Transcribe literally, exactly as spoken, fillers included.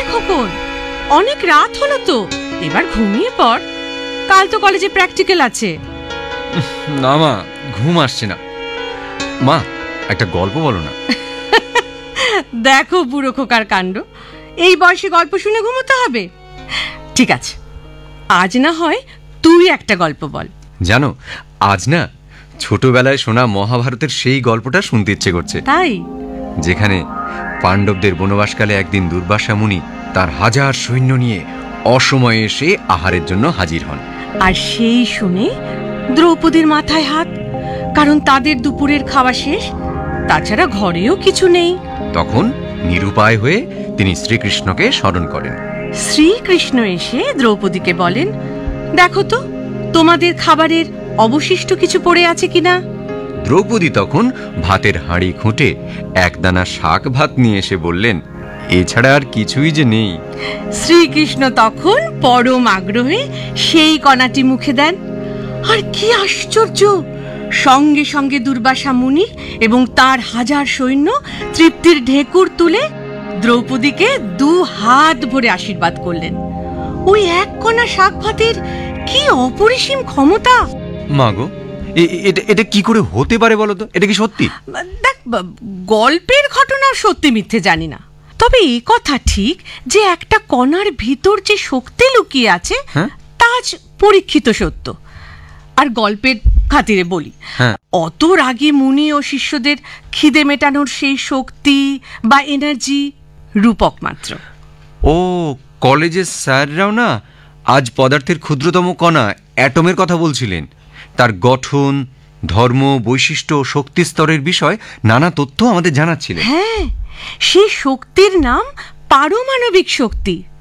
খোকন, অনেক রাত হলো তো, এবার ঘুমিয়ে পড়, কাল তো কলেজে প্র্যাকটিক্যাল আছে। না মা, ঘুম আসছে না। মা, একটা গল্প বলো না। দেখো বুড়ো খোকার কাণ্ড, এই বয়সে গল্প শুনে ঘুমোতে হবে? ঠিক আছে, আজ না হয় তুই একটা গল্প বল। জানো, আজ না ছোটবেলায় শোনা মহাভারতের সেই গল্পটা শুনতে ইচ্ছে করছে। তাই? যেখানে পাণ্ডবদের বনবাসকালে একদিন দুর্বাসা মুনি তার হাজার সৈন্য নিয়ে অসময়ে এসে আহারের জন্য হাজির হন। আর সেই শুনে দ্রৌপদীর মাথায় হাত, কারণ তাদের দুপুরের খাওয়া শেষ, তাছাড়া ঘরেও কিছু নেই। তখন নিরুপায় হয়ে তিনি শ্রীকৃষ্ণকে স্মরণ করেন। শ্রীকৃষ্ণ এসে দ্রৌপদীকে বলেন, দেখো তো তোমাদের খাবারের অবশিষ্ট কিছু পড়ে আছে কিনা। দ্রৌপদী তখন ভাতের হাঁড়ি খুঁটে একদানা শাক ভাত নিয়ে এসে বললেন, এছাড়া আর কিছুই যে নেই। শ্রীকৃষ্ণ তখন পরম আগ্রহে সেই কণাটি মুখে দেন, আর কি আশ্চর্য, সঙ্গে সঙ্গে দুর্বাসা মুনি এবং তার হাজার সৈন্য তৃপ্তির ঢেকুর তুলে দ্রৌপদীকে দু হাত ভরে আশীর্বাদ করলেন। ওই এক কণা শাক ভাতের কি অপরিসীম ক্ষমতা! মাগো, এটা কি করে হতে পারে বলো তো? এটা কি সত্যি? দেখ, গল্পের ঘটনা সত্যি মিথ্যে জানি না, তবে এই কথা ঠিক যে একটা কণার ভিতর যে শক্তি লুকিয়ে আছে তা পরীক্ষিত সত্য। আর গল্পের খাতিরে বলি, অত রাগী মুনি ও শিষ্যদের খিদে মেটানোর সেই শক্তি বা এনার্জি রূপক মাত্র। ও, কলেজের স্যাররাও না আজ পদার্থের ক্ষুদ্রতম কণা অ্যাটমের কথা বলছিলেন। তার গঠন, ধর্ম, বৈশিষ্ট্য, শক্তি স্তরের বিষয় নানা তথ্য আমাদের জানাচ্ছিলেন। হ্যাঁ, সেই শক্তির নাম পারমাণবিক শক্তি।